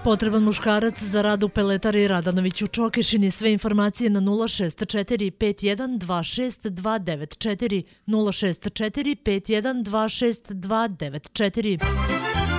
Potreban muškarac za rad u peletari Radanović u Čokešini. Sve informacije na 064 51 26 294 064 51 26 294.